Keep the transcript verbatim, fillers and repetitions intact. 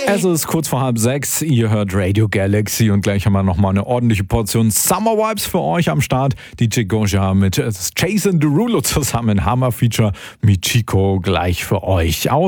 Es ist kurz vor halb sechs, ihr hört Radio Galaxy und gleich haben wir nochmal eine ordentliche Portion Summer Vibes für euch am Start. D J Goja mit Jason Derulo zusammen, Hammer-Feature mit Chico gleich für euch.